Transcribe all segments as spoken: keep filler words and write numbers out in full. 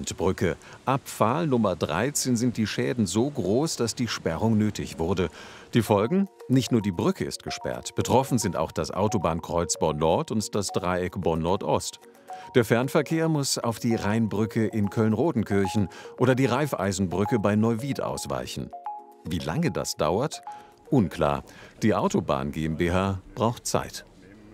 Randbrücke. Ab Pfahl Nummer dreizehn sind die Schäden so groß, dass die Sperrung nötig wurde. Die Folgen? Nicht nur die Brücke ist gesperrt. Betroffen sind auch das Autobahnkreuz Bonn-Nord und das Dreieck Bonn-Nordost. Der Fernverkehr muss auf die Rheinbrücke in Köln-Rodenkirchen oder die Raiffeisenbrücke bei Neuwied ausweichen. Wie lange das dauert? Unklar. Die Autobahn GmbH braucht Zeit.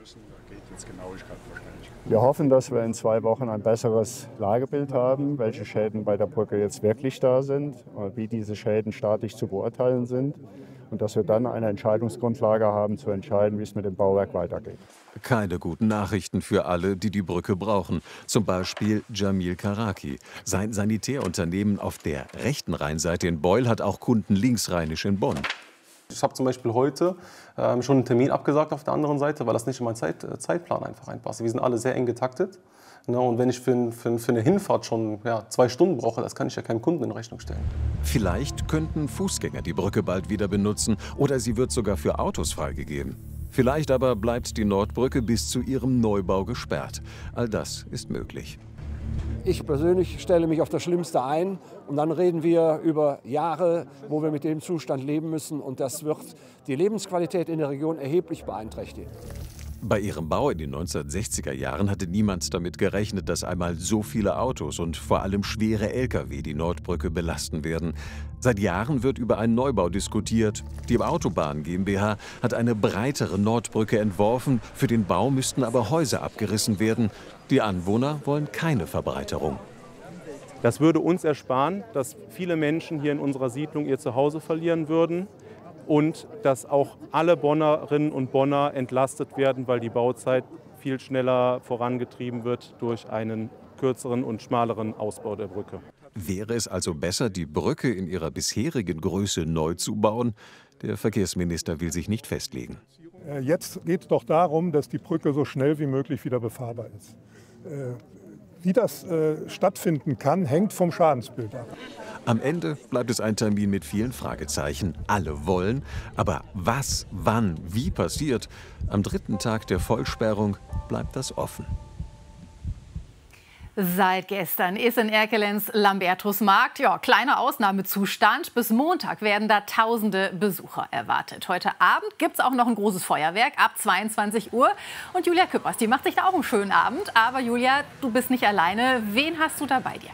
Wir hoffen, dass wir in zwei Wochen ein besseres Lagebild haben, welche Schäden bei der Brücke jetzt wirklich da sind, wie diese Schäden staatlich zu beurteilen sind und dass wir dann eine Entscheidungsgrundlage haben, zu entscheiden, wie es mit dem Bauwerk weitergeht. Keine guten Nachrichten für alle, die die Brücke brauchen. Zum Beispiel Jamil Karaki. Sein Sanitärunternehmen auf der rechten Rheinseite in Beul hat auch Kunden linksrheinisch in Bonn. Ich habe zum Beispiel heute ähm, schon einen Termin abgesagt auf der anderen Seite, weil das nicht in meinen Zeit, äh, Zeitplan einfach reinpasst. Wir sind alle sehr eng getaktet. Ne, und wenn ich für, für, für eine Hinfahrt schon ja, zwei Stunden brauche, das kann ich ja keinem Kunden in Rechnung stellen. Vielleicht könnten Fußgänger die Brücke bald wieder benutzen oder sie wird sogar für Autos freigegeben. Vielleicht aber bleibt die Nordbrücke bis zu ihrem Neubau gesperrt. All das ist möglich. Ich persönlich stelle mich auf das Schlimmste ein und dann reden wir über Jahre, wo wir mit dem Zustand leben müssen und das wird die Lebensqualität in der Region erheblich beeinträchtigen. Bei ihrem Bau in den neunzehnhundertsechziger Jahren hatte niemand damit gerechnet, dass einmal so viele Autos und vor allem schwere L K W die Nordbrücke belasten werden. Seit Jahren wird über einen Neubau diskutiert. Die Autobahn GmbH hat eine breitere Nordbrücke entworfen. Für den Bau müssten aber Häuser abgerissen werden. Die Anwohner wollen keine Verbreiterung. Das würde uns ersparen, dass viele Menschen hier in unserer Siedlung ihr Zuhause verlieren würden. Und dass auch alle Bonnerinnen und Bonner entlastet werden, weil die Bauzeit viel schneller vorangetrieben wird durch einen kürzeren und schmaleren Ausbau der Brücke. Wäre es also besser, die Brücke in ihrer bisherigen Größe neu zu bauen? Der Verkehrsminister will sich nicht festlegen. Jetzt geht es doch darum, dass die Brücke so schnell wie möglich wieder befahrbar ist. Wie das äh, stattfinden kann, hängt vom Schadensbild ab. Am Ende bleibt es ein Termin mit vielen Fragezeichen. Alle wollen, aber was, wann, wie passiert? Am dritten Tag der Vollsperrung bleibt das offen. Seit gestern ist in Erkelenz Lambertusmarkt, ja, kleiner Ausnahmezustand. Bis Montag werden da tausende Besucher erwartet. Heute Abend gibt es auch noch ein großes Feuerwerk ab zweiundzwanzig Uhr. Und Julia Küppers, die macht sich da auch einen schönen Abend. Aber Julia, du bist nicht alleine. Wen hast du da bei dir?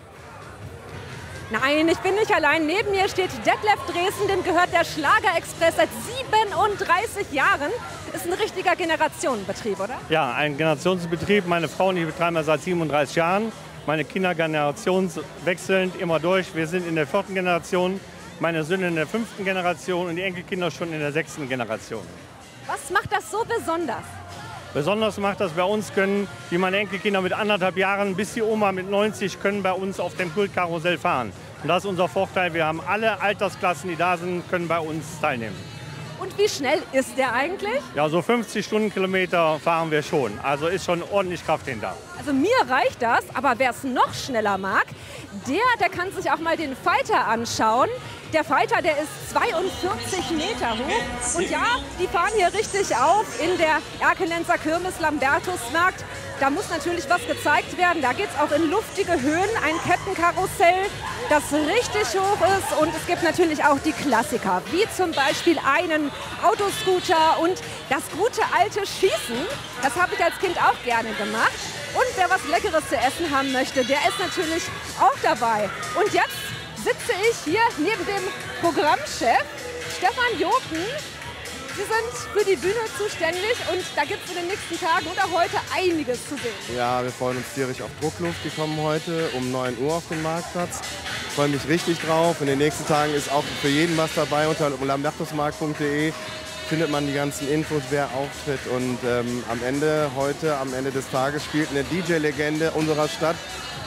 Nein, ich bin nicht allein. Neben mir steht Detlef Dresen, dem gehört der Schlagerexpress seit siebenunddreißig Jahren. Ist ein richtiger Generationenbetrieb, oder? Ja, ein Generationsbetrieb. Meine Frau und ich betreiben das seit siebenunddreißig Jahren. Meine Kinder generationswechselnd immer durch. Wir sind in der vierten Generation, meine Söhne in der fünften Generation und die Enkelkinder schon in der sechsten Generation. Was macht das so besonders? Besonders macht das bei uns, können wie meine Enkelkinder mit anderthalb Jahren bis die Oma mit neunzig können bei uns auf dem Kultkarussell fahren. Und das ist unser Vorteil. Wir haben alle Altersklassen, die da sind, können bei uns teilnehmen. Und wie schnell ist der eigentlich? Ja, so fünfzig Stundenkilometer fahren wir schon. Also ist schon ordentlich Kraft hinter. Also mir reicht das, aber wer es noch schneller mag, der, der kann sich auch mal den Fighter anschauen. Der Fighter, der ist zweiundvierzig Meter hoch. Und ja, die fahren hier richtig auf in der Erkelenzer Kirmes Lambertusmarkt. Da muss natürlich was gezeigt werden. Da geht es auch in luftige Höhen. Ein Kettenkarussell, das richtig hoch ist. Und es gibt natürlich auch die Klassiker, wie zum Beispiel einen Autoscooter und das gute alte Schießen. Das habe ich als Kind auch gerne gemacht. Und wer was Leckeres zu essen haben möchte, der ist natürlich auch dabei. Und jetzt sitze ich hier neben dem Programmchef Stefan Jopen. Sie sind für die Bühne zuständig und da gibt es in den nächsten Tagen und auch heute einiges zu sehen. Ja, wir freuen uns tierisch auf Druckluft. Die kommen heute um neun Uhr auf den Marktplatz. Ich freue mich richtig drauf. In den nächsten Tagen ist auch für jeden was dabei. Unter lambertusmarkt punkt de findet man die ganzen Infos, wer auftritt. Und ähm, am Ende, heute, am Ende des Tages, spielt eine D J-Legende unserer Stadt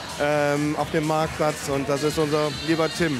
ähm, auf dem Marktplatz. Und das ist unser lieber Tim.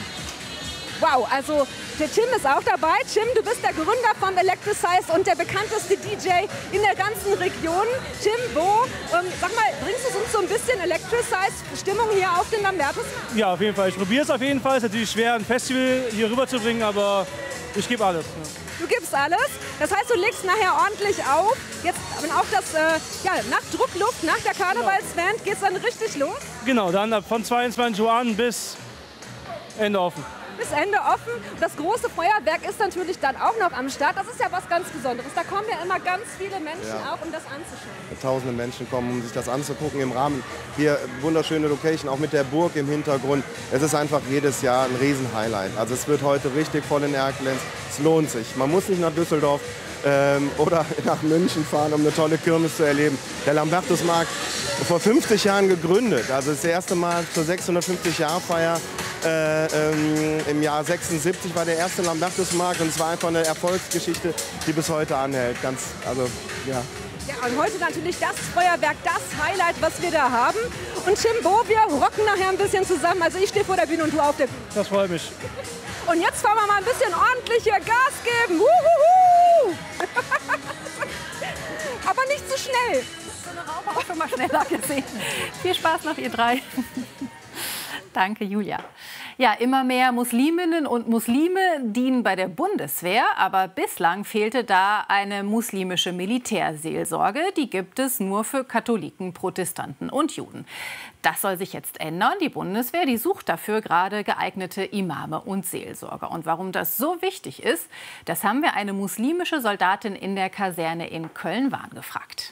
Wow, also der Tim ist auch dabei. Tim, du bist der Gründer vom Electricize und der bekannteste D J in der ganzen Region. Tim, wo, ähm, sag mal, bringst du uns so ein bisschen Electricize-Stimmung hier auf den Lambertus? Ja, auf jeden Fall. Ich probiere es auf jeden Fall. Es ist natürlich schwer, ein Festival hier rüber zu bringen, aber ich gebe alles. Ja. Du gibst alles. Das heißt, du legst nachher ordentlich auf. Jetzt, wenn auch das, äh, ja, nach Druckluft, nach der Karnevalsband, geht es dann richtig los? Genau, dann von zweiundzwanzig Uhr an bis Ende offen. Bis Ende offen. Das große Feuerwerk ist natürlich dann auch noch am Start. Das ist ja was ganz Besonderes. Da kommen ja immer ganz viele Menschen Ja. auch, um das anzuschauen. Tausende Menschen kommen, um sich das anzugucken im Rahmen. Hier wunderschöne Location, auch mit der Burg im Hintergrund. Es ist einfach jedes Jahr ein Riesen-Highlight. Also es wird heute richtig voll in Erkelenz. Es lohnt sich. Man muss nicht nach Düsseldorf ähm, oder nach München fahren, um eine tolle Kirmes zu erleben. Der Lambertusmarkt vor fünfzig Jahren gegründet. Also das erste Mal zur sechshundertfünfzig-Jahr-Feier. Äh, ähm, Im Jahr sechsundsiebzig war der erste Lambertusmarkt und es war einfach eine Erfolgsgeschichte, die bis heute anhält. Ganz, also, ja. Ja, und heute natürlich das Feuerwerk, das Highlight, was wir da haben. Und Chimbo, wir rocken nachher ein bisschen zusammen. Also ich stehe vor der Bühne und du auf der Bühne. Das freut mich. Und jetzt fahren wir mal ein bisschen ordentlich hier Gas geben. Wuhuhu! Aber nicht zu schnell. So eine Raupe auch schon mal schneller gesehen. Viel Spaß noch, ihr drei. Danke, Julia. Ja, immer mehr Musliminnen und Muslime dienen bei der Bundeswehr, aber bislang fehlte da eine muslimische Militärseelsorge. Die gibt es nur für Katholiken, Protestanten und Juden. Das soll sich jetzt ändern. Die Bundeswehr, die sucht dafür gerade geeignete Imame und Seelsorger. Und warum das so wichtig ist, das haben wir eine muslimische Soldatin in der Kaserne in Köln-Wahn gefragt.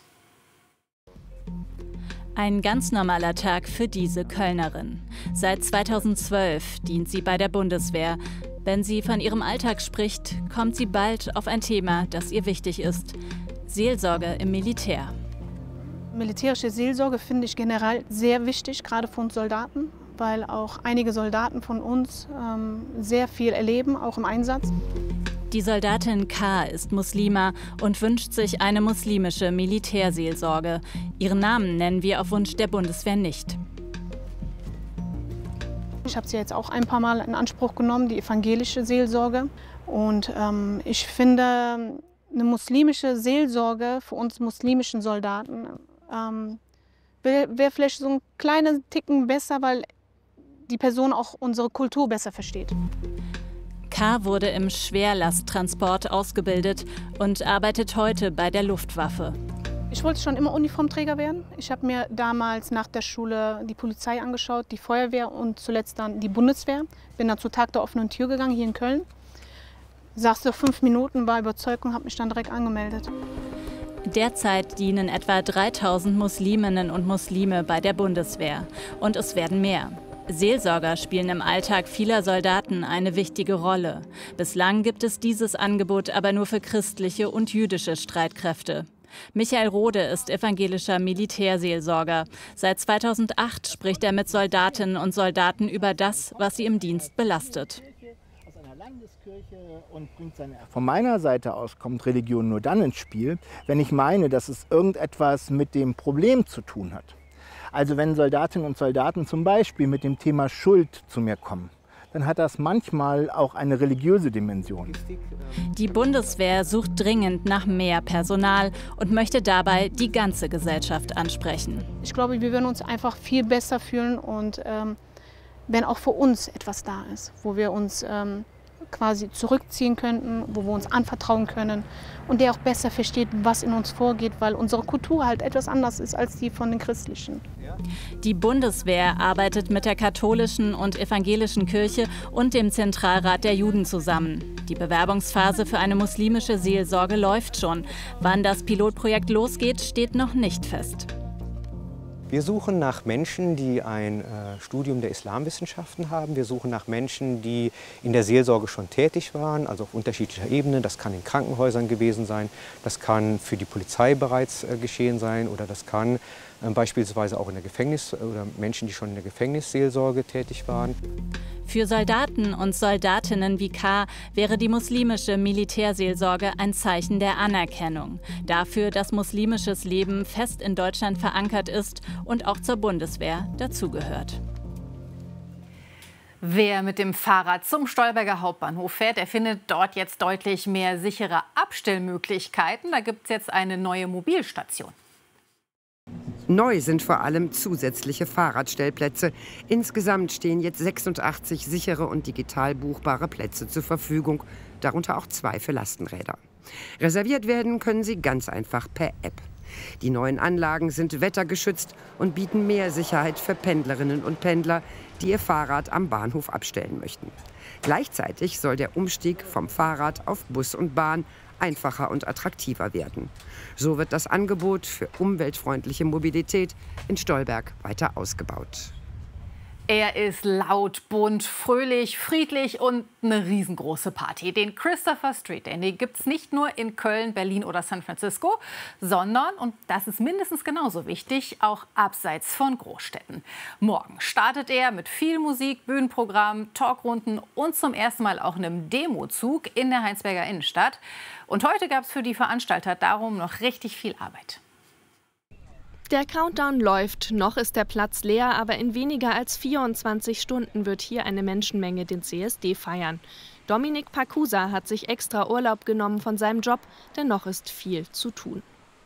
Ein ganz normaler Tag für diese Kölnerin. Seit zweitausendzwölf dient sie bei der Bundeswehr. Wenn sie von ihrem Alltag spricht, kommt sie bald auf ein Thema, das ihr wichtig ist: Seelsorge im Militär. Militärische Seelsorge finde ich generell sehr wichtig, gerade für uns Soldaten, weil auch einige Soldaten von uns ähm, sehr viel erleben, auch im Einsatz. Die Soldatin K. ist Muslima und wünscht sich eine muslimische Militärseelsorge. Ihren Namen nennen wir auf Wunsch der Bundeswehr nicht. Ich habe sie jetzt auch ein paar Mal in Anspruch genommen, die evangelische Seelsorge. Und ähm, ich finde, eine muslimische Seelsorge für uns muslimischen Soldaten ähm, wäre wär vielleicht so ein kleiner Ticken besser, weil die Person auch unsere Kultur besser versteht. K. wurde im Schwerlasttransport ausgebildet und arbeitet heute bei der Luftwaffe. Ich wollte schon immer Uniformträger werden. Ich habe mir damals nach der Schule die Polizei angeschaut, die Feuerwehr und zuletzt dann die Bundeswehr. Bin dann zu Tag der offenen Tür gegangen, hier in Köln. Saß so fünf Minuten, war überzeugt und habe mich dann direkt angemeldet. Derzeit dienen etwa dreitausend Musliminnen und Muslime bei der Bundeswehr. Und es werden mehr. Seelsorger spielen im Alltag vieler Soldaten eine wichtige Rolle. Bislang gibt es dieses Angebot aber nur für christliche und jüdische Streitkräfte. Michael Rode ist evangelischer Militärseelsorger. Seit zweitausendacht spricht er mit Soldatinnen und Soldaten über das, was sie im Dienst belastet. Von meiner Seite aus kommt Religion nur dann ins Spiel, wenn ich meine, dass es irgendetwas mit dem Problem zu tun hat. Also wenn Soldatinnen und Soldaten zum Beispiel mit dem Thema Schuld zu mir kommen, dann hat das manchmal auch eine religiöse Dimension. Die Bundeswehr sucht dringend nach mehr Personal und möchte dabei die ganze Gesellschaft ansprechen. Ich glaube, wir würden uns einfach viel besser fühlen und ähm, wenn auch für uns etwas da ist, wo wir uns ähm, quasi zurückziehen könnten, wo wir uns anvertrauen können und der auch besser versteht, was in uns vorgeht, weil unsere Kultur halt etwas anders ist als die von den christlichen. Die Bundeswehr arbeitet mit der katholischen und evangelischen Kirche und dem Zentralrat der Juden zusammen. Die Bewerbungsphase für eine muslimische Seelsorge läuft schon. Wann das Pilotprojekt losgeht, steht noch nicht fest. Wir suchen nach Menschen, die ein äh, Studium der Islamwissenschaften haben. Wir suchen nach Menschen, die in der Seelsorge schon tätig waren, also auf unterschiedlicher Ebene. Das kann in Krankenhäusern gewesen sein, das kann für die Polizei bereits äh, geschehen sein oder das kann äh, beispielsweise auch in der Gefängnis oder Menschen, die schon in der Gefängnisseelsorge tätig waren. Für Soldaten und Soldatinnen wie K. wäre die muslimische Militärseelsorge ein Zeichen der Anerkennung. Dafür, dass muslimisches Leben fest in Deutschland verankert ist und auch zur Bundeswehr dazugehört. Wer mit dem Fahrrad zum Stolberger Hauptbahnhof fährt, der findet dort jetzt deutlich mehr sichere Abstellmöglichkeiten. Da gibt es jetzt eine neue Mobilstation. Neu sind vor allem zusätzliche Fahrradstellplätze. Insgesamt stehen jetzt sechsundachtzig sichere und digital buchbare Plätze zur Verfügung, darunter auch zwei für Lastenräder. Reserviert werden können sie ganz einfach per App. Die neuen Anlagen sind wettergeschützt und bieten mehr Sicherheit für Pendlerinnen und Pendler, die ihr Fahrrad am Bahnhof abstellen möchten. Gleichzeitig soll der Umstieg vom Fahrrad auf Bus und Bahn einfacher und attraktiver werden. So wird das Angebot für umweltfreundliche Mobilität in Stolberg weiter ausgebaut. Er ist laut, bunt, fröhlich, friedlich und eine riesengroße Party. Den Christopher Street Day gibt es nicht nur in Köln, Berlin oder San Francisco, sondern, und das ist mindestens genauso wichtig, auch abseits von Großstädten. Morgen startet er mit viel Musik, Bühnenprogramm, Talkrunden und zum ersten Mal auch einem Demozug in der Heinsberger Innenstadt. Und heute gab es für die Veranstalter darum noch richtig viel Arbeit. Der Countdown läuft, noch ist der Platz leer, aber in weniger als vierundzwanzig Stunden wird hier eine Menschenmenge den C S D feiern. Dominik Pacusa hat sich extra Urlaub genommen von seinem Job, denn noch ist viel zu tun.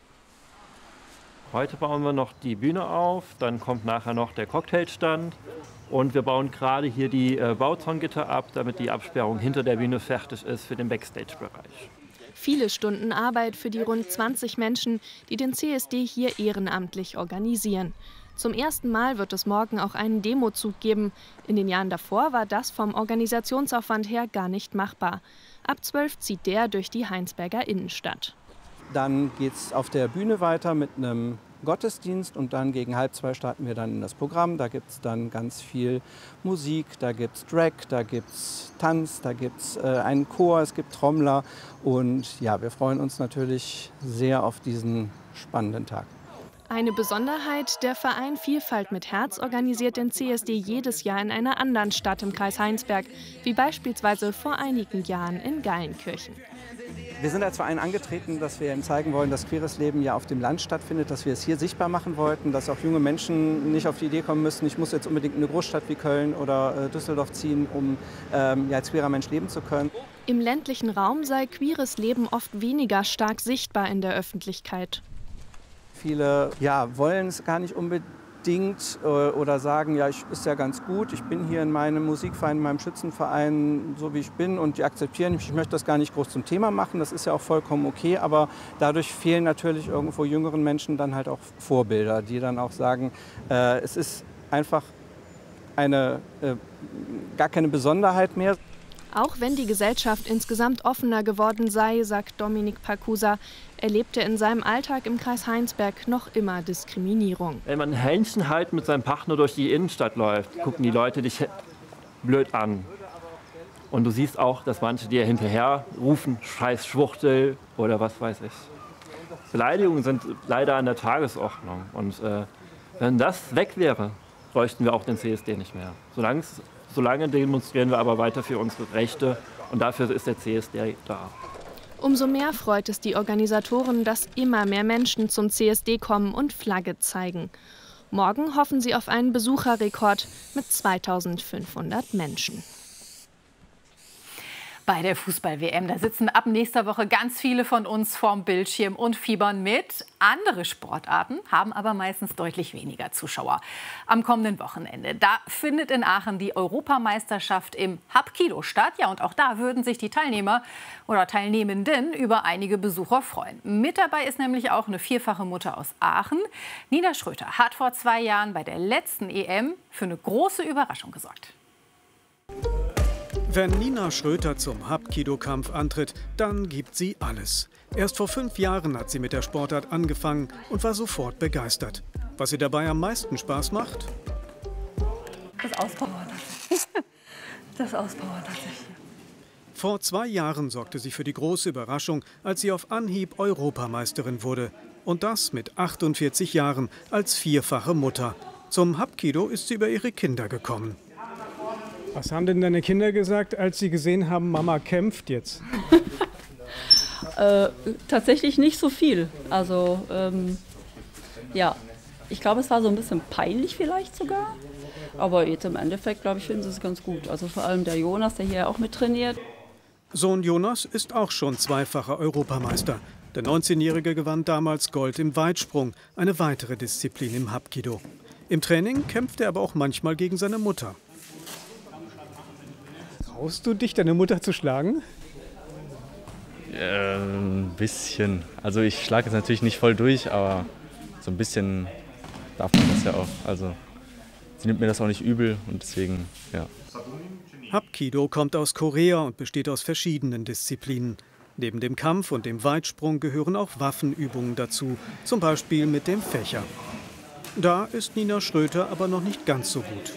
Heute bauen wir noch die Bühne auf, dann kommt nachher noch der Cocktailstand und wir bauen gerade hier die äh, Bauzongitter ab, damit die Absperrung hinter der Bühne fertig ist für den Backstage-Bereich. Viele Stunden Arbeit für die rund zwanzig Menschen, die den C S D hier ehrenamtlich organisieren. Zum ersten Mal wird es morgen auch einen Demozug geben. In den Jahren davor war das vom Organisationsaufwand her gar nicht machbar. Ab zwölf zieht der durch die Heinsberger Innenstadt. Dann geht es auf der Bühne weiter mit einem Gottesdienst und dann gegen halb zwei starten wir dann in das Programm. Da gibt es dann ganz viel Musik, da gibt es Drag, da gibt es Tanz, da gibt es äh, einen Chor, es gibt Trommler und ja, wir freuen uns natürlich sehr auf diesen spannenden Tag. Eine Besonderheit, der Verein Vielfalt mit Herz organisiert den C S D jedes Jahr in einer anderen Stadt im Kreis Heinsberg, wie beispielsweise vor einigen Jahren in Geilenkirchen. Wir sind als Verein angetreten, dass wir Ihnen zeigen wollen, dass queeres Leben ja auf dem Land stattfindet, dass wir es hier sichtbar machen wollten, dass auch junge Menschen nicht auf die Idee kommen müssen, ich muss jetzt unbedingt in eine Großstadt wie Köln oder äh, Düsseldorf ziehen, um ähm, ja, als queerer Mensch leben zu können. Im ländlichen Raum sei queeres Leben oft weniger stark sichtbar in der Öffentlichkeit. Viele ja, wollen es gar nicht unbedingt äh, oder sagen, ja, ich, ist ja ganz gut, ich bin hier in meinem Musikverein, in meinem Schützenverein, so wie ich bin und die akzeptieren mich, ich möchte das gar nicht groß zum Thema machen, das ist ja auch vollkommen okay, aber dadurch fehlen natürlich irgendwo jüngeren Menschen dann halt auch Vorbilder, die dann auch sagen, äh, es ist einfach eine, äh, gar keine Besonderheit mehr. Auch wenn die Gesellschaft insgesamt offener geworden sei, sagt Dominik Pacusa, erlebt er in seinem Alltag im Kreis Heinsberg noch immer Diskriminierung. Wenn man Händchen halt mit seinem Partner durch die Innenstadt läuft, gucken die Leute dich blöd an. Und du siehst auch, dass manche dir hinterher rufen, scheiß Schwuchtel oder was weiß ich. Beleidigungen sind leider an der Tagesordnung. Und äh, wenn das weg wäre, bräuchten wir auch den C S D nicht mehr. Solange Solange demonstrieren wir aber weiter für unsere Rechte und dafür ist der C S D da. Umso mehr freut es die Organisatoren, dass immer mehr Menschen zum C S D kommen und Flagge zeigen. Morgen hoffen sie auf einen Besucherrekord mit zweitausendfünfhundert Menschen. Bei der Fußball-W M, da sitzen ab nächster Woche ganz viele von uns vorm Bildschirm und fiebern mit. Andere Sportarten haben aber meistens deutlich weniger Zuschauer. Am kommenden Wochenende, da findet in Aachen die Europameisterschaft im Hapkido statt. Ja, und auch da würden sich die Teilnehmer oder Teilnehmenden über einige Besucher freuen. Mit dabei ist nämlich auch eine vierfache Mutter aus Aachen. Nina Schröter hat vor zwei Jahren bei der letzten E M für eine große Überraschung gesorgt. Wenn Nina Schröter zum Hapkido-Kampf antritt, dann gibt sie alles. Erst vor fünf Jahren hat sie mit der Sportart angefangen und war sofort begeistert. Was ihr dabei am meisten Spaß macht? Das Auspowern. Das Auspowern tatsächlich. Vor zwei Jahren sorgte sie für die große Überraschung, als sie auf Anhieb Europameisterin wurde. Und das mit achtundvierzig Jahren als vierfache Mutter. Zum Hapkido ist sie über ihre Kinder gekommen. Was haben denn deine Kinder gesagt, als sie gesehen haben, Mama kämpft jetzt? äh, tatsächlich nicht so viel. Also, ähm, ja, ich glaube, es war so ein bisschen peinlich vielleicht sogar. Aber jetzt im Endeffekt, glaube ich, finden sie es ganz gut. Also vor allem der Jonas, der hier auch mit trainiert. Sohn Jonas ist auch schon zweifacher Europameister. Der neunzehnjährige gewann damals Gold im Weitsprung, eine weitere Disziplin im Hapkido. Im Training kämpft er aber auch manchmal gegen seine Mutter. Traust du dich, deine Mutter zu schlagen? Äh, ein bisschen. Also ich schlage jetzt natürlich nicht voll durch, aber so ein bisschen darf man das ja auch. Also sie nimmt mir das auch nicht übel und deswegen, ja. Hapkido kommt aus Korea und besteht aus verschiedenen Disziplinen. Neben dem Kampf und dem Weitsprung gehören auch Waffenübungen dazu, zum Beispiel mit dem Fächer. Da ist Nina Schröter aber noch nicht ganz so gut.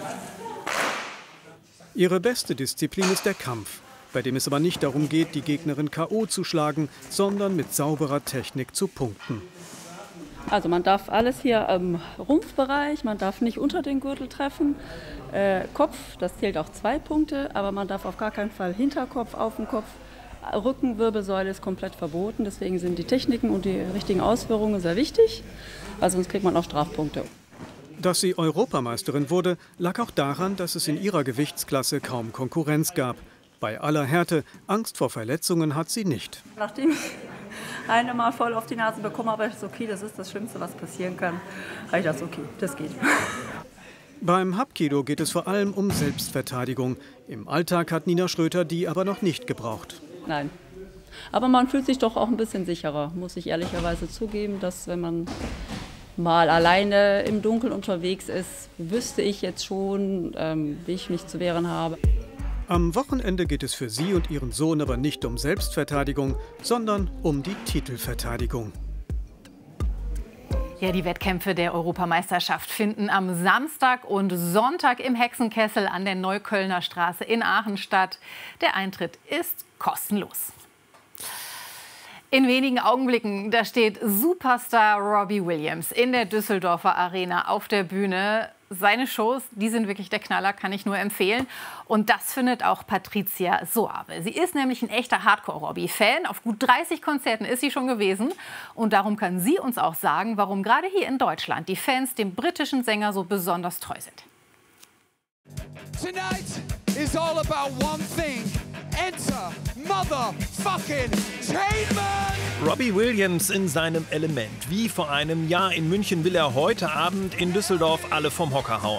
Ihre beste Disziplin ist der Kampf, bei dem es aber nicht darum geht, die Gegnerin K O zu schlagen, sondern mit sauberer Technik zu punkten. Also man darf alles hier im Rumpfbereich, man darf nicht unter den Gürtel treffen. Äh, Kopf, das zählt auch zwei Punkte, aber man darf auf gar keinen Fall Hinterkopf, auf den Kopf. Rückenwirbelsäule ist komplett verboten, deswegen sind die Techniken und die richtigen Ausführungen sehr wichtig, weil sonst kriegt man auch Strafpunkte. Dass sie Europameisterin wurde, lag auch daran, dass es in ihrer Gewichtsklasse kaum Konkurrenz gab. Bei aller Härte, Angst vor Verletzungen hat sie nicht. Nachdem ich eine Mal voll auf die Nase bekommen habe, ist okay, das ist das Schlimmste, was passieren kann. Habe ich gedacht, okay, das geht. Beim Hapkido geht es vor allem um Selbstverteidigung. Im Alltag hat Nina Schröter die aber noch nicht gebraucht. Nein. Aber man fühlt sich doch auch ein bisschen sicherer, muss ich ehrlicherweise zugeben, dass wenn man mal alleine im Dunkeln unterwegs ist, wüsste ich jetzt schon, ähm, wie ich mich zu wehren habe. Am Wochenende geht es für sie und ihren Sohn aber nicht um Selbstverteidigung, sondern um die Titelverteidigung. Ja, die Wettkämpfe der Europameisterschaft finden am Samstag und Sonntag im Hexenkessel an der Neuköllner Straße in Aachen statt. Der Eintritt ist kostenlos. In wenigen Augenblicken, da steht Superstar Robbie Williams in der Düsseldorfer Arena auf der Bühne. Seine Shows, die sind wirklich der Knaller, kann ich nur empfehlen. Und das findet auch Patricia Soave. Sie ist nämlich ein echter Hardcore-Robbie-Fan. Auf gut dreißig Konzerten ist sie schon gewesen. Und darum kann sie uns auch sagen, warum gerade hier in Deutschland die Fans dem britischen Sänger so besonders treu sind. Tonight is all about one thing. Enter motherfucking Tainment! Robbie Williams in seinem Element. Wie vor einem Jahr in München will er heute Abend in Düsseldorf alle vom Hocker hauen.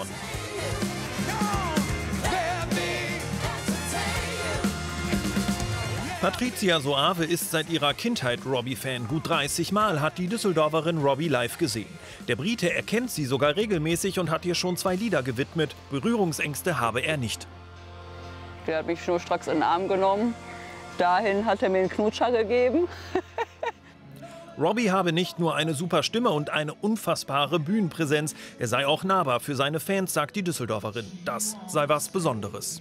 Patricia Soave ist seit ihrer Kindheit Robbie-Fan. Gut dreißig Mal hat die Düsseldorferin Robbie live gesehen. Der Brite erkennt sie sogar regelmäßig und hat ihr schon zwei Lieder gewidmet. Berührungsängste habe er nicht. Der hat mich schnurstracks in den Arm genommen. Dahin hat er mir einen Knutscher gegeben. Robbie habe nicht nur eine super Stimme und eine unfassbare Bühnenpräsenz. Er sei auch nahbar für seine Fans, sagt die Düsseldorferin. Das sei was Besonderes.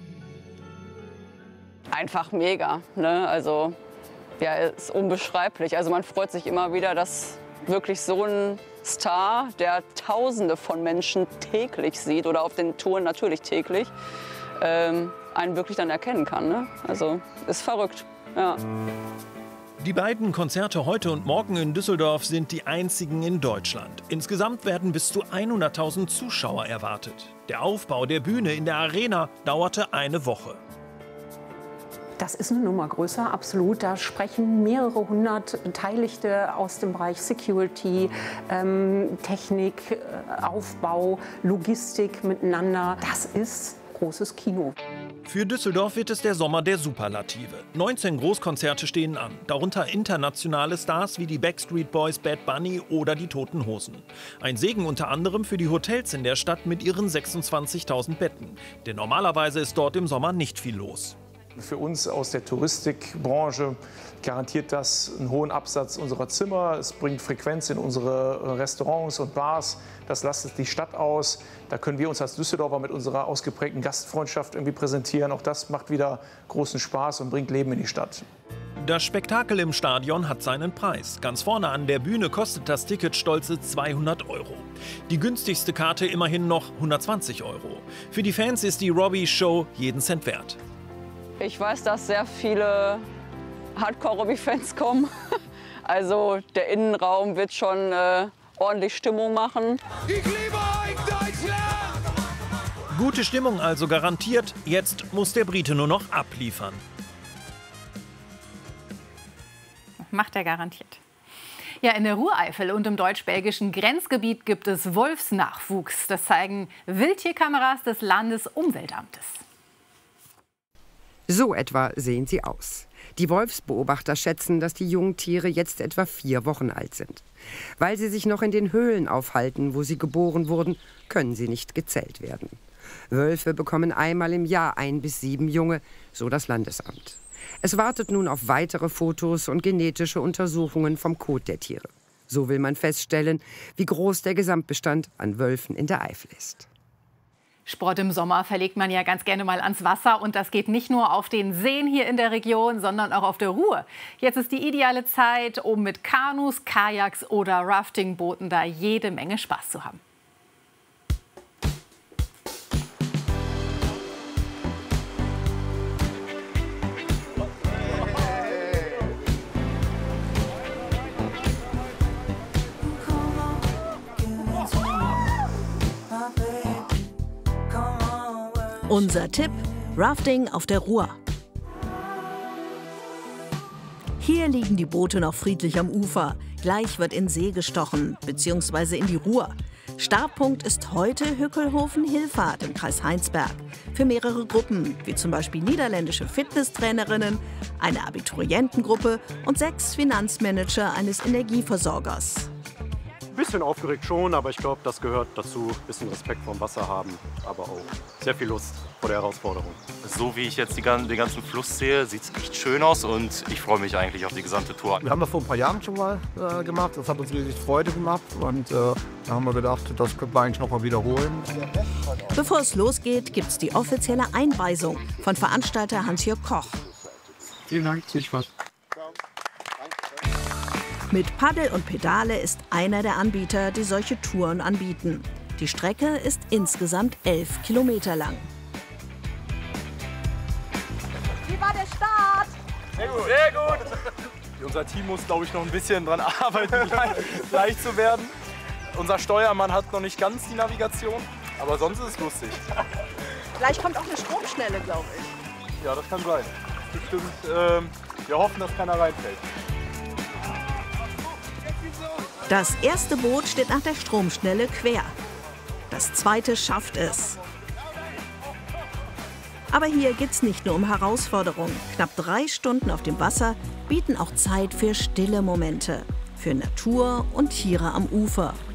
Einfach mega, ne? Also, ja, ist unbeschreiblich. Also man freut sich immer wieder, dass wirklich so ein Star, der Tausende von Menschen täglich sieht oder auf den Touren natürlich täglich, ähm, einen wirklich dann erkennen kann. Ne? Also ist verrückt. Ja. Die beiden Konzerte heute und morgen in Düsseldorf sind die einzigen in Deutschland. Insgesamt werden bis zu hunderttausend Zuschauer erwartet. Der Aufbau der Bühne in der Arena dauerte eine Woche. Das ist eine Nummer größer, absolut. Da sprechen mehrere hundert Beteiligte aus dem Bereich Security, ähm, Technik, Aufbau, Logistik miteinander. Das ist großes Kino. Für Düsseldorf wird es der Sommer der Superlative. neunzehn Großkonzerte stehen an, darunter internationale Stars wie die Backstreet Boys, Bad Bunny oder die Toten Hosen. Ein Segen unter anderem für die Hotels in der Stadt mit ihren sechsundzwanzigtausend Betten. Denn normalerweise ist dort im Sommer nicht viel los. Für uns aus der Touristikbranche garantiert das einen hohen Absatz unserer Zimmer. Es bringt Frequenz in unsere Restaurants und Bars. Das lastet die Stadt aus. Da können wir uns als Düsseldorfer mit unserer ausgeprägten Gastfreundschaft irgendwie präsentieren. Auch das macht wieder großen Spaß und bringt Leben in die Stadt. Das Spektakel im Stadion hat seinen Preis. Ganz vorne an der Bühne kostet das Ticket stolze zweihundert Euro. Die günstigste Karte immerhin noch hundertzwanzig Euro. Für die Fans ist die Robbie-Show jeden Cent wert. Ich weiß, dass sehr viele Hardcore-Robbie-Fans kommen. Also der Innenraum wird schon äh, ordentlich Stimmung machen. Ich liebe euch, Deutschland! Gute Stimmung also garantiert. Jetzt muss der Brite nur noch abliefern. Macht er garantiert. Ja, in der Rureifel und im deutsch-belgischen Grenzgebiet gibt es Wolfsnachwuchs. Das zeigen Wildtierkameras des Landesumweltamtes. So etwa sehen sie aus. Die Wolfsbeobachter schätzen, dass die Jungtiere jetzt etwa vier Wochen alt sind. Weil sie sich noch in den Höhlen aufhalten, wo sie geboren wurden, können sie nicht gezählt werden. Wölfe bekommen einmal im Jahr ein bis sieben Junge, so das Landesamt. Es wartet nun auf weitere Fotos und genetische Untersuchungen vom Kot der Tiere. So will man feststellen, wie groß der Gesamtbestand an Wölfen in der Eifel ist. Sport im Sommer verlegt man ja ganz gerne mal ans Wasser. Und das geht nicht nur auf den Seen hier in der Region, sondern auch auf der Ruhr. Jetzt ist die ideale Zeit, um mit Kanus, Kajaks oder Raftingbooten da jede Menge Spaß zu haben. Unser Tipp: Rafting auf der Ruhr. Hier liegen die Boote noch friedlich am Ufer. Gleich wird in See gestochen, beziehungsweise in die Ruhr. Startpunkt ist heute Hückelhofen-Hillfahrt im Kreis Heinsberg. Für mehrere Gruppen, wie zum Beispiel niederländische Fitnesstrainerinnen, eine Abiturientengruppe und sechs Finanzmanager eines Energieversorgers. Ein bisschen aufgeregt schon, aber ich glaube, das gehört dazu. Ein bisschen Respekt vorm Wasser haben, aber auch sehr viel Lust vor der Herausforderung. So wie ich jetzt die, den ganzen Fluss sehe, sieht es echt schön aus und ich freue mich eigentlich auf die gesamte Tour. Wir haben das vor ein paar Jahren schon mal äh, gemacht, das hat uns riesig Freude gemacht und äh, da haben wir gedacht, das könnten wir eigentlich noch mal wiederholen. Bevor es losgeht, gibt es die offizielle Einweisung von Veranstalter Hans-Jörg Koch. Vielen Dank, viel Spaß. Mit Paddel und Pedale ist einer der Anbieter, die solche Touren anbieten. Die Strecke ist insgesamt elf Kilometer lang. Wie war der Start? Sehr gut. Sehr gut. Unser Team muss, glaube ich, noch ein bisschen dran arbeiten, leicht zu werden. Unser Steuermann hat noch nicht ganz die Navigation, aber sonst ist es lustig. Gleich kommt auch eine Stromschnelle, glaube ich. Ja, das kann sein. Bestimmt, ähm, wir hoffen, dass keiner reinfällt. Das erste Boot steht nach der Stromschnelle quer. Das zweite schafft es. Aber hier geht es nicht nur um Herausforderungen. Knapp drei Stunden auf dem Wasser bieten auch Zeit für stille Momente, für Natur und Tiere am Ufer.